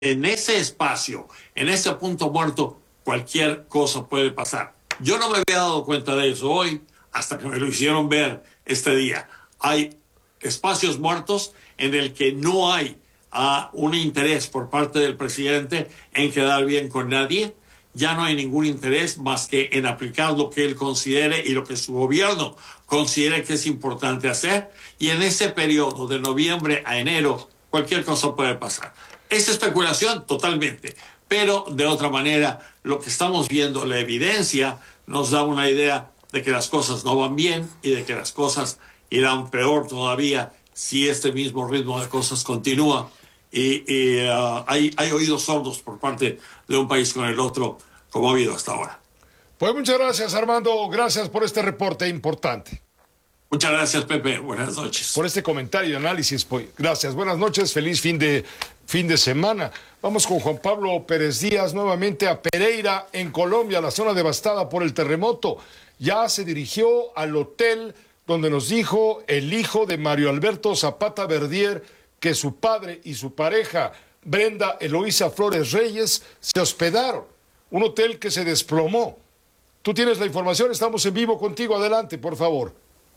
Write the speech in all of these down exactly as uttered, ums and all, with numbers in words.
en ese espacio, en ese punto muerto, cualquier cosa puede pasar. Yo no me había dado cuenta de eso hoy hasta que me lo hicieron ver este día. Hay espacios muertos en el que no hay uh, un interés por parte del presidente en quedar bien con nadie. Ya no hay ningún interés más que en aplicar lo que él considere y lo que su gobierno considere que es importante hacer. Y en ese periodo de noviembre a enero, cualquier cosa puede pasar. Es especulación totalmente, pero de otra manera, lo que estamos viendo, la evidencia, nos da una idea de que las cosas no van bien y de que las cosas irán peor todavía si este mismo ritmo de cosas continúa. Y, y uh, hay, hay oídos sordos por parte de un país con el otro, como ha habido hasta ahora. Pues muchas gracias, Armando. Gracias por este reporte importante. Muchas gracias, Pepe. Buenas noches. Por este comentario y análisis. Pues, gracias. Buenas noches. Feliz fin de, fin de semana. Vamos con Juan Pablo Pérez Díaz nuevamente a Pereira, en Colombia, la zona devastada por el terremoto. Ya se dirigió al hotel donde nos dijo el hijo de Mario Alberto Zapata Verdier que su padre y su pareja, Brenda Eloísa Flores Reyes, se hospedaron. Un hotel que se desplomó. Tú tienes la información, estamos en vivo contigo. Adelante, por favor.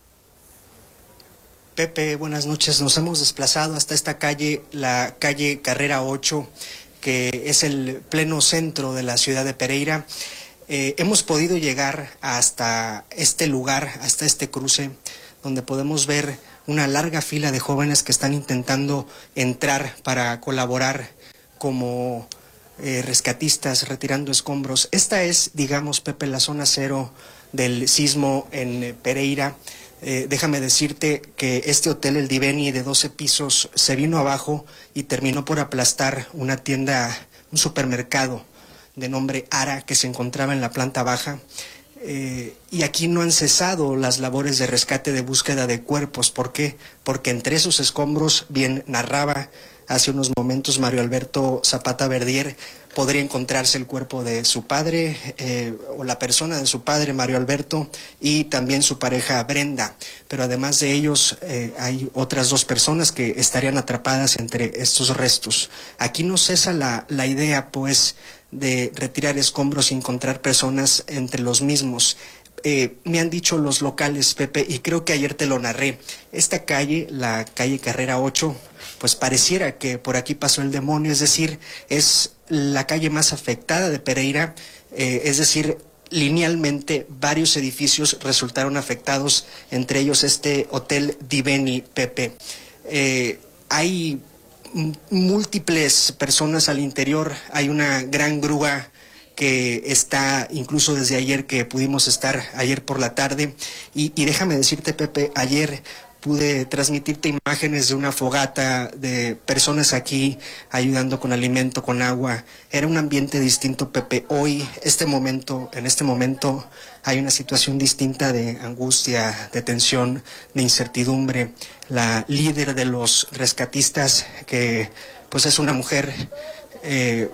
Pepe, buenas noches. Nos hemos desplazado hasta esta calle, la calle Carrera ocho, que es el pleno centro de la ciudad de Pereira. Eh, hemos podido llegar hasta este lugar, hasta este cruce, donde podemos ver una larga fila de jóvenes que están intentando entrar para colaborar como eh, rescatistas, retirando escombros. Esta es, digamos, Pepe, la zona cero del sismo en Pereira. Eh, déjame decirte que este hotel, el Diveni, de doce pisos, se vino abajo y terminó por aplastar una tienda, un supermercado de nombre Ara, que se encontraba en la planta baja. Eh, y aquí no han cesado las labores de rescate, de búsqueda de cuerpos. ¿Por qué? Porque entre esos escombros, bien narraba hace unos momentos Mario Alberto Zapata Verdier, podría encontrarse el cuerpo de su padre eh, o la persona de su padre, Mario Alberto, y también su pareja Brenda. Pero además de ellos eh, hay otras dos personas que estarían atrapadas entre estos restos. Aquí no cesa la, la idea, pues, de retirar escombros y encontrar personas entre los mismos. Eh, me han dicho los locales, Pepe, y creo que ayer te lo narré, esta calle, la calle Carrera ocho, pues pareciera que por aquí pasó el demonio, es decir, es la calle más afectada de Pereira, eh, es decir, linealmente varios edificios resultaron afectados, entre ellos este Hotel Diveni, Pepe. Eh, hay múltiples personas al interior, hay una gran grúa que está incluso desde ayer, que pudimos estar ayer por la tarde, y, y déjame decirte, Pepe, ayer pude transmitirte imágenes de una fogata, de personas aquí ayudando con alimento, con agua. Era un ambiente distinto, Pepe. Hoy, este momento, en este momento, hay una situación distinta de angustia, de tensión, de incertidumbre. La líder de los rescatistas, que pues es una mujer eh,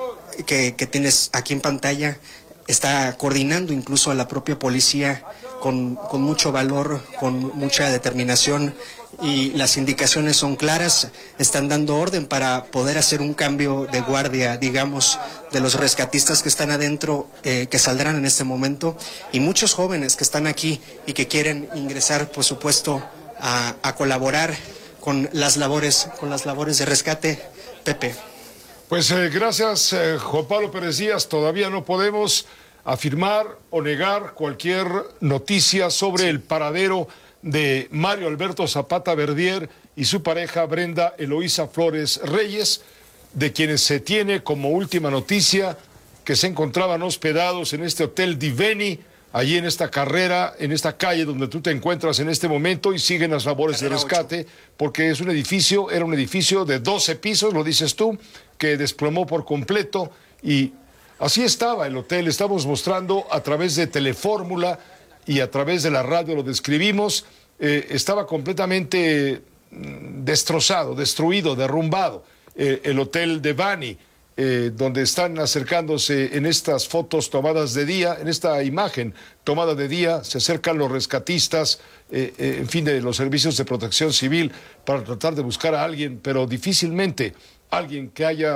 que, que tienes aquí en pantalla, está coordinando incluso a la propia policía con, con mucho valor, con mucha determinación, y las indicaciones son claras. Están dando orden para poder hacer un cambio de guardia, digamos, de los rescatistas que están adentro, eh, que saldrán en este momento, y muchos jóvenes que están aquí y que quieren ingresar, por supuesto, a, a colaborar con las labores, con las labores de rescate. Pepe. Pues eh, gracias, eh, Juan Pablo Pérez Díaz. Todavía no podemos afirmar o negar cualquier noticia sobre el paradero de Mario Alberto Zapata Verdier y su pareja Brenda Eloísa Flores Reyes, de quienes se tiene como última noticia que se encontraban hospedados en este Hotel Diveni, allí en esta carrera, en esta calle donde tú te encuentras en este momento, y siguen las labores de rescate, porque es un edificio, era un edificio de doce pisos, lo dices tú, que desplomó por completo, y así estaba el hotel. Estamos mostrando a través de Telefórmula y a través de la radio, lo describimos, eh, estaba completamente destrozado, destruido, derrumbado, eh, el Hotel Diveni, eh, donde están acercándose en estas fotos tomadas de día, en esta imagen tomada de día, se acercan los rescatistas, eh, eh, en fin, de los servicios de protección civil, para tratar de buscar a alguien, pero difícilmente alguien que haya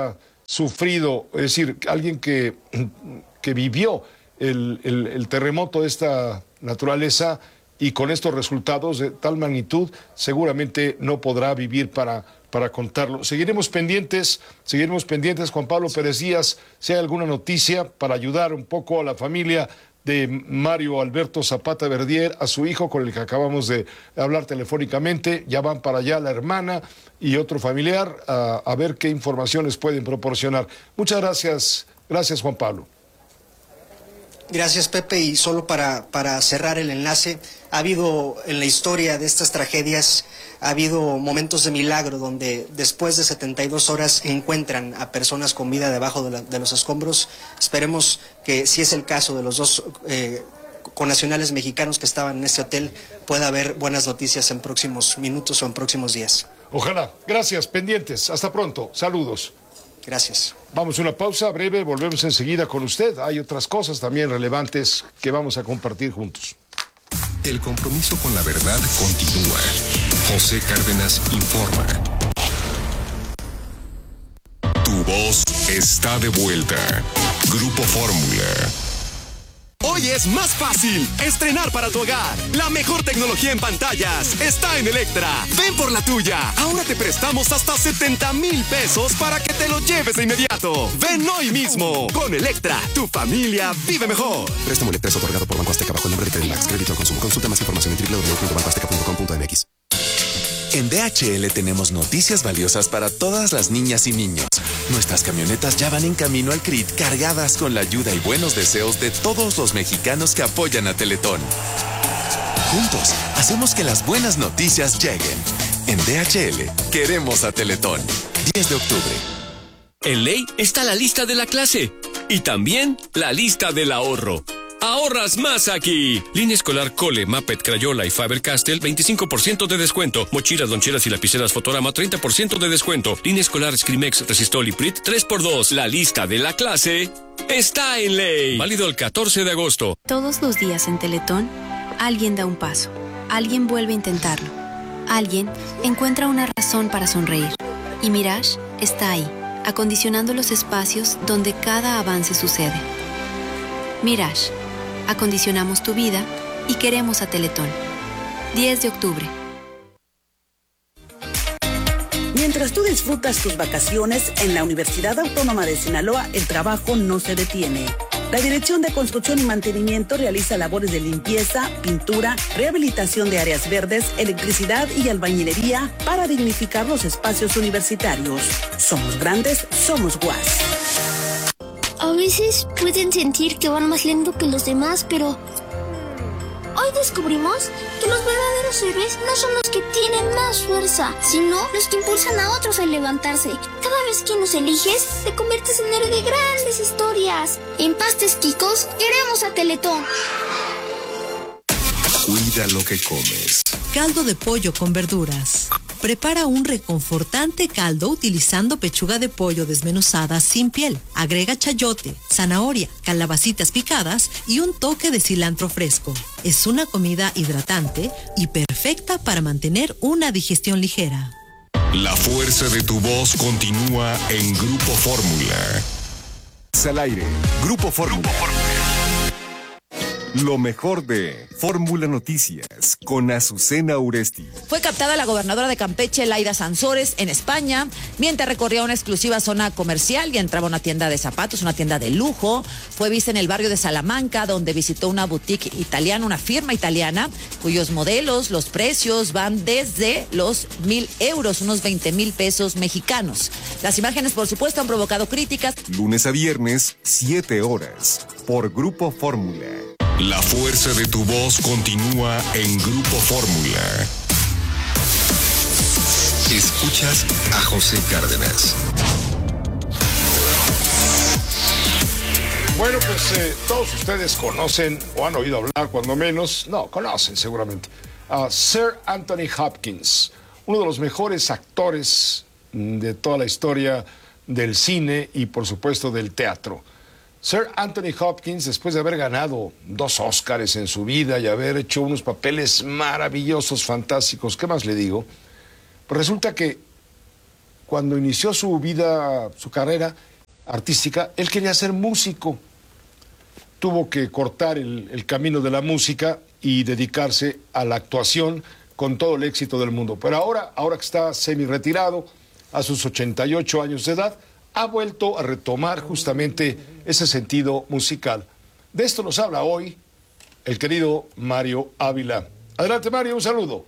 sufrido, es decir, alguien que, que vivió el, el, el terremoto de esta naturaleza y con estos resultados de tal magnitud, seguramente no podrá vivir para, para contarlo. Seguiremos pendientes, seguiremos pendientes, Juan Pablo Pérez Díaz, si hay alguna noticia para ayudar un poco a la familia de Mario Alberto Zapata Verdier, a su hijo con el que acabamos de hablar telefónicamente. Ya van para allá la hermana y otro familiar a, a ver qué informaciones pueden proporcionar. Muchas gracias, gracias Juan Pablo. Gracias, Pepe, y solo para, para cerrar el enlace, ha habido en la historia de estas tragedias, ha habido momentos de milagro donde después de setenta y dos horas encuentran a personas con vida debajo de, la, de los escombros. Esperemos que, si es el caso de los dos eh, connacionales mexicanos que estaban en este hotel, pueda haber buenas noticias en próximos minutos o en próximos días. Ojalá. Gracias, pendientes. Hasta pronto. Saludos. Gracias. Vamos a una pausa breve, volvemos enseguida con usted. Hay otras cosas también relevantes que vamos a compartir juntos. El compromiso con la verdad continúa. José Cárdenas informa. Tu voz está de vuelta. Grupo Fórmula. Hoy es más fácil estrenar para tu hogar. La mejor tecnología en pantallas está en Electra. Ven por la tuya. Ahora te prestamos hasta setenta mil pesos para que te lo lleves de inmediato. Ven hoy mismo. Con Electra, tu familia vive mejor. Préstamo Electra es otorgado por Banco Azteca bajo el nombre de Credimax. Crédito al consumo. Consulta más información en doble u doble u doble u punto banco azteca punto com punto m x. En D H L tenemos noticias valiosas para todas las niñas y niños. Nuestras camionetas ya van en camino al C R I T cargadas con la ayuda y buenos deseos de todos los mexicanos que apoyan a Teletón. Juntos, hacemos que las buenas noticias lleguen. En D H L, queremos a Teletón. diez de octubre. En Ley está la lista de la clase y también la lista del ahorro. ¡Ahorras más aquí! Línea escolar Cole, Muppet, Crayola y Faber-Castell, veinticinco por ciento de descuento. Mochilas, loncheras y lapiceras Fotorama, treinta por ciento de descuento. Línea escolar Scrimex, Resistol y Prit, tres por dos. La lista de la clase está en Ley. Válido el catorce de agosto. Todos los días en Teletón, alguien da un paso. Alguien vuelve a intentarlo. Alguien encuentra una razón para sonreír. Y Mirage está ahí, acondicionando los espacios donde cada avance sucede. Mirage. Acondicionamos tu vida y queremos a Teletón. diez de octubre. Mientras tú disfrutas tus vacaciones, en la Universidad Autónoma de Sinaloa el trabajo no se detiene. La Dirección de Construcción y Mantenimiento realiza labores de limpieza, pintura, rehabilitación de áreas verdes, electricidad y albañilería para dignificar los espacios universitarios. Somos grandes, somos U A S. A veces pueden sentir que van más lento que los demás, pero hoy descubrimos que los verdaderos héroes no son los que tienen más fuerza, sino los que impulsan a otros a levantarse. Cada vez que nos eliges, te conviertes en héroe de grandes historias. En Pastes Quicos, queremos a Teletón. Cuida lo que comes. Caldo de pollo con verduras. Prepara un reconfortante caldo utilizando pechuga de pollo desmenuzada sin piel. Agrega chayote, zanahoria, calabacitas picadas y un toque de cilantro fresco. Es una comida hidratante y perfecta para mantener una digestión ligera. La fuerza de tu voz continúa en Grupo Fórmula. Al aire, Grupo Fórmula. Lo mejor de Fórmula Noticias con Azucena Uresti. Fue captada la gobernadora de Campeche, Laida Sansores, en España, mientras recorría una exclusiva zona comercial y entraba a una tienda de zapatos, una tienda de lujo. Fue vista en el barrio de Salamanca, donde visitó una boutique italiana, una firma italiana, cuyos modelos, los precios van desde los mil euros, unos veinte mil pesos mexicanos. Las imágenes, por supuesto, han provocado críticas. Lunes a viernes, siete horas, por Grupo Fórmula. La fuerza de tu voz continúa en Grupo Fórmula. Escuchas a José Cárdenas. Bueno, pues eh, todos ustedes conocen o han oído hablar, cuando menos, no, conocen seguramente, a Sir Anthony Hopkins, uno de los mejores actores de toda la historia del cine y, por supuesto, del teatro. Sir Anthony Hopkins, después de haber ganado dos Óscares en su vida y haber hecho unos papeles maravillosos, fantásticos, ¿qué más le digo? Pues resulta que cuando inició su vida, su carrera, artística, él quería ser músico. Tuvo que cortar el, el camino de la música y dedicarse a la actuación con todo el éxito del mundo. Pero ahora, ahora que está semi-retirado, a sus ochenta y ocho años de edad, ha vuelto a retomar justamente ese sentido musical. De esto nos habla hoy el querido Mario Ávila. Adelante, Mario, un saludo.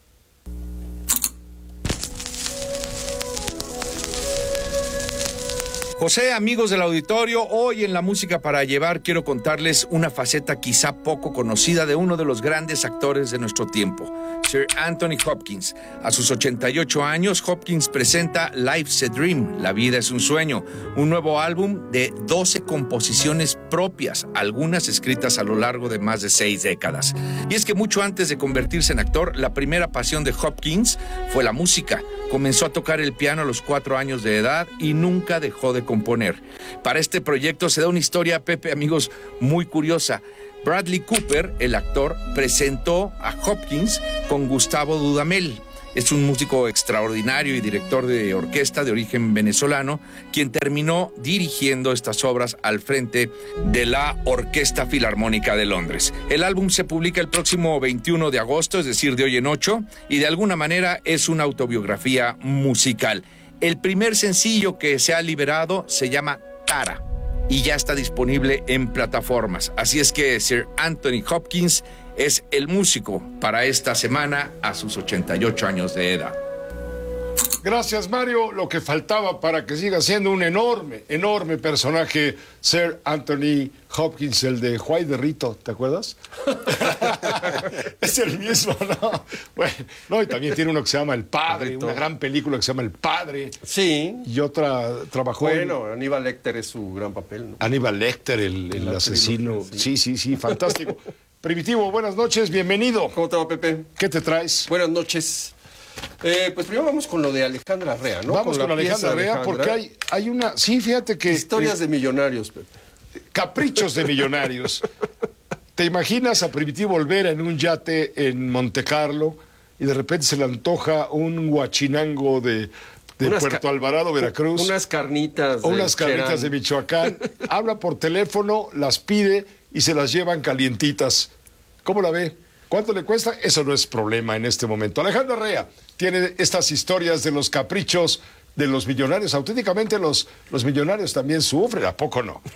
José, amigos del auditorio, hoy en La Música para Llevar quiero contarles una faceta quizá poco conocida de uno de los grandes actores de nuestro tiempo, Sir Anthony Hopkins. A sus ochenta y ocho años, Hopkins presenta Life's a Dream, La Vida es un Sueño, un nuevo álbum de doce composiciones propias, algunas escritas a lo largo de más de seis décadas. Y es que mucho antes de convertirse en actor, la primera pasión de Hopkins fue la música. Comenzó a tocar el piano a los cuatro años de edad y nunca dejó de componer. Para este proyecto se da una historia, Pepe, amigos, muy curiosa. Bradley Cooper, el actor, presentó a Hopkins con Gustavo Dudamel. Es un músico extraordinario y director de orquesta de origen venezolano, quien terminó dirigiendo estas obras al frente de la Orquesta Filarmónica de Londres. El álbum se publica el próximo veintiuno de agosto, es decir, de hoy en ocho, y de alguna manera es una autobiografía musical. El primer sencillo que se ha liberado se llama Tara y ya está disponible en plataformas. Así es que Sir Anthony Hopkins es el músico para esta semana a sus ochenta y ocho años de edad. Gracias, Mario. Lo que faltaba para que siga siendo un enorme, enorme personaje, Sir Anthony Hopkins, el de Juay de Rito, ¿te acuerdas? Es el mismo, ¿no? Bueno, no, y también tiene uno que se llama El Padre, una gran película que se llama El Padre. Sí. Y otra trabajó... Bueno, en... Aníbal Lecter es su gran papel, ¿no? Aníbal Lecter, el, el asesino. Trilogía, sí. sí, sí, sí, fantástico. Primitivo, buenas noches, bienvenido. ¿Cómo te va, Pepe? ¿Qué te traes? Buenas noches. Eh, pues primero vamos con lo de Alejandra Arrea, ¿no? Vamos con, con Alejandra Arrea porque hay, hay una... Sí, fíjate que... Historias eh, de millonarios, Pepe. Caprichos de millonarios. ¿Te imaginas a Primitivo Olvera en un yate en Monte Carlo y de repente se le antoja un guachinango de... de unas Puerto Alvarado, Veracruz? Unas carnitas de... Unas carnitas Cherán. de Michoacán. Habla por teléfono, las pide y se las llevan calientitas. ¿Cómo la ve? ¿Cuánto le cuesta? Eso no es problema en este momento. Alejandra Arrea tiene estas historias de los caprichos de los millonarios. Auténticamente los, los millonarios también sufren, ¿a poco no?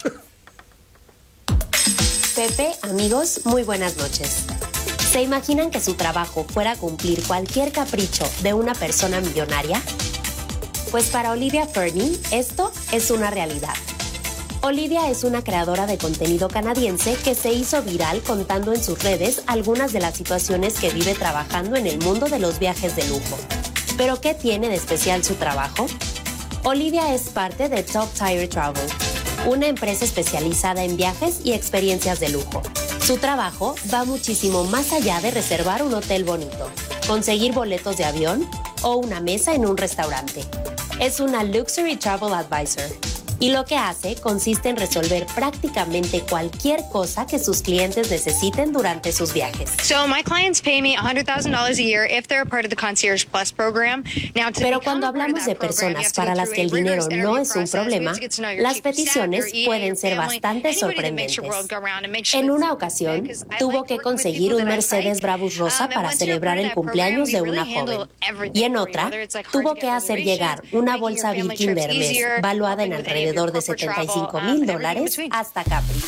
Pepe, amigos, muy buenas noches. ¿Se imaginan que su trabajo fuera cumplir cualquier capricho de una persona millonaria? Pues para Olivia Fernie, esto es una realidad. Olivia es una creadora de contenido canadiense que se hizo viral contando en sus redes algunas de las situaciones que vive trabajando en el mundo de los viajes de lujo. ¿Pero qué tiene de especial su trabajo? Olivia es parte de Top Tier Travel, una empresa especializada en viajes y experiencias de lujo. Su trabajo va muchísimo más allá de reservar un hotel bonito, conseguir boletos de avión o una mesa en un restaurante. Es una Luxury Travel Advisor. Y lo que hace consiste en resolver prácticamente cualquier cosa que sus clientes necesiten durante sus viajes. So my clients pay me one hundred thousand dollars a year if they're a part of the Concierge Plus program. Now, Pero cuando hablamos de personas para las que el dinero no es un problema, las peticiones pueden ser bastante sorprendentes. En una ocasión, tuvo que conseguir un Mercedes Brabus rosa para celebrar el cumpleaños de una joven. Y en otra, tuvo que hacer llegar una bolsa Birkin Hermes valuada en alrededor de setenta y cinco mil dólares hasta Capri.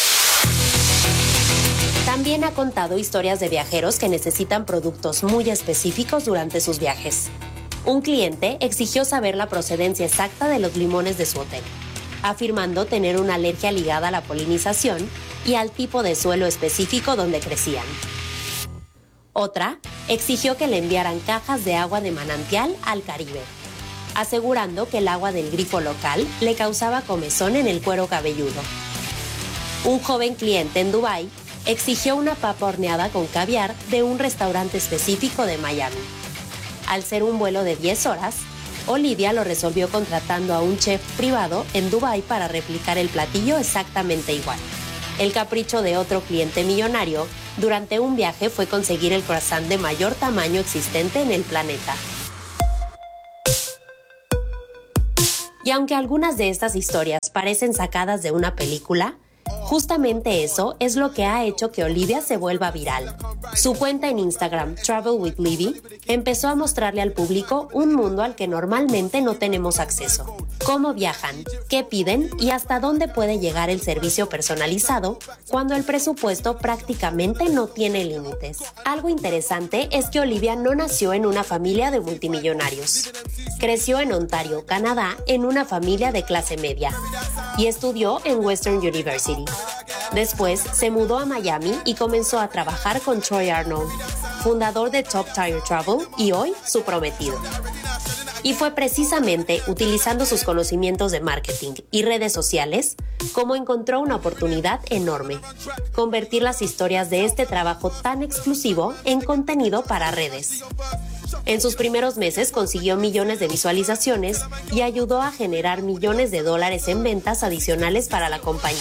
También ha contado historias de viajeros que necesitan productos muy específicos durante sus viajes. Un cliente exigió saber la procedencia exacta de los limones de su hotel, afirmando tener una alergia ligada a la polinización y al tipo de suelo específico donde crecían. Otra exigió que le enviaran cajas de agua de manantial al Caribe, asegurando que el agua del grifo local le causaba comezón en el cuero cabelludo. Un joven cliente en Dubái exigió una papa horneada con caviar de un restaurante específico de Miami. Al ser un vuelo de diez horas, Olivia lo resolvió contratando a un chef privado en Dubái para replicar el platillo exactamente igual. El capricho de otro cliente millonario durante un viaje fue conseguir el croissant de mayor tamaño existente en el planeta. Y aunque algunas de estas historias parecen sacadas de una película, justamente eso es lo que ha hecho que Olivia se vuelva viral. Su cuenta en Instagram, Travel with Livy, empezó a mostrarle al público un mundo al que normalmente no tenemos acceso. Cómo viajan, qué piden y hasta dónde puede llegar el servicio personalizado cuando el presupuesto prácticamente no tiene límites. Algo interesante es que Olivia no nació en una familia de multimillonarios. Creció en Ontario, Canadá, en una familia de clase media y estudió en Western University. Después se mudó a Miami y comenzó a trabajar con Troy Arnold, fundador de Top Tier Travel y hoy su prometido. Y fue precisamente utilizando sus conocimientos de marketing y redes sociales como encontró una oportunidad enorme: convertir las historias de este trabajo tan exclusivo en contenido para redes. En sus primeros meses consiguió millones de visualizaciones y ayudó a generar millones de dólares en ventas adicionales para la compañía.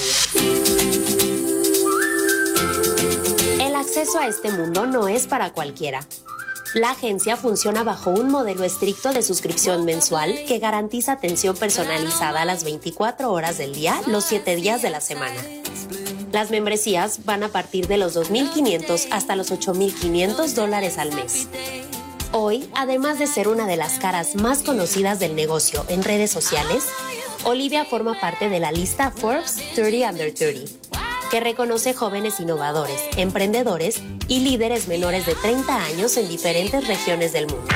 El acceso a este mundo no es para cualquiera. La agencia funciona bajo un modelo estricto de suscripción mensual que garantiza atención personalizada a las veinticuatro horas del día, los siete días de la semana. Las membresías van a partir de los dos mil quinientos hasta los ocho mil quinientos dólares al mes. Hoy, además de ser una de las caras más conocidas del negocio en redes sociales, Olivia forma parte de la lista Forbes treinta under treinta, que reconoce jóvenes innovadores, emprendedores y líderes menores de treinta años en diferentes regiones del mundo.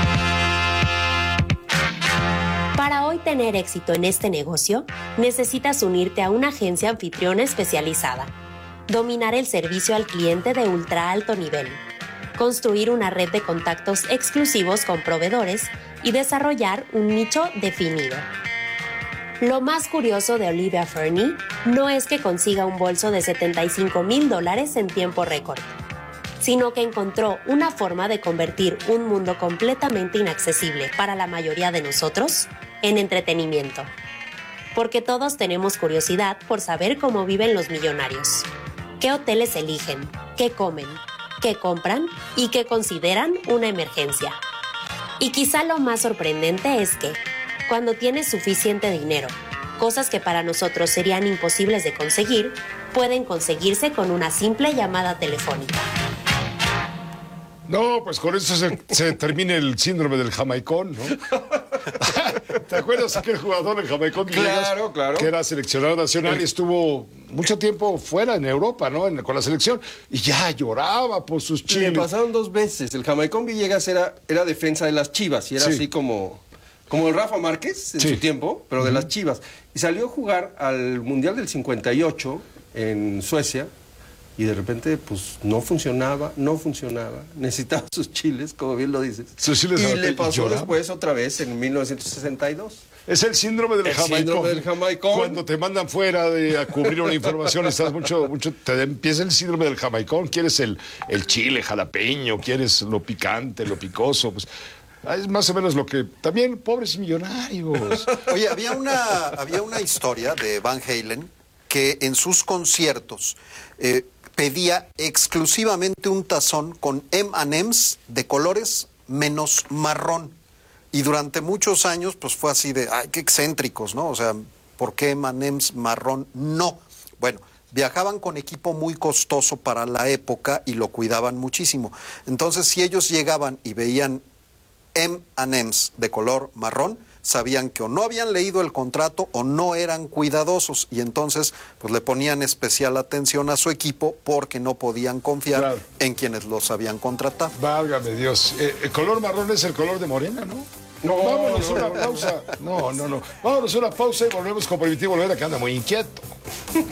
Para hoy tener éxito en este negocio, necesitas unirte a una agencia anfitriona especializada, dominar el servicio al cliente de ultra alto nivel, construir una red de contactos exclusivos con proveedores y desarrollar un nicho definido. Lo más curioso de Olivia Fernie no es que consiga un bolso de setenta y cinco mil dólares en tiempo récord, sino que encontró una forma de convertir un mundo completamente inaccesible para la mayoría de nosotros en entretenimiento. Porque todos tenemos curiosidad por saber cómo viven los millonarios, qué hoteles eligen, qué comen, qué compran y qué consideran una emergencia. Y quizá lo más sorprendente es que, cuando tienes suficiente dinero, cosas que para nosotros serían imposibles de conseguir, pueden conseguirse con una simple llamada telefónica. No, pues con eso se, se termina el síndrome del jamaicón, ¿no? ¿Te acuerdas aquel jugador del Jamaicón Villegas? Claro, claro. Que era seleccionado nacional y estuvo mucho tiempo fuera en Europa, ¿no? En, con la selección. Y ya lloraba por sus chiles. Le pasaron dos veces. El Jamaicón Villegas era, era defensa de las Chivas y era sí. así como, como el Rafa Márquez en sí. su tiempo, pero de uh-huh. las Chivas. Y salió a jugar al Mundial del cincuenta y ocho en Suecia. Y de repente, pues, no funcionaba, no funcionaba. Necesitaba sus chiles, como bien lo dices. Sus chiles y le pasó lloraba. Después otra vez en mil novecientos sesenta y dos. Es el síndrome del el jamaicón. síndrome del jamaicón. Cuando te mandan fuera de, a cubrir una información, estás mucho, mucho, te empieza el síndrome del jamaicón. Quieres el, el chile jalapeño, quieres lo picante, lo picoso, pues... Es más o menos lo que... También, pobres millonarios. Oye, había una, había una historia de Van Halen que en sus conciertos... Eh, pedía exclusivamente un tazón con eme and eme's de colores menos marrón. Y durante muchos años, pues fue así de, ay, qué excéntricos, ¿no? O sea, ¿por qué eme and eme's marrón? No. Bueno, viajaban con equipo muy costoso para la época y lo cuidaban muchísimo. Entonces, si ellos llegaban y veían eme and eme's de color marrón, sabían que o no habían leído el contrato o no eran cuidadosos y entonces pues le ponían especial atención a su equipo porque no podían confiar claro. en quienes los habían contratado. Válgame Dios, eh, el color marrón es el color de Morena, ¿no? No, vámonos a una pausa. No, no, no. Vámonos a una pausa y volvemos con Primitivo Olvera, que anda muy inquieto.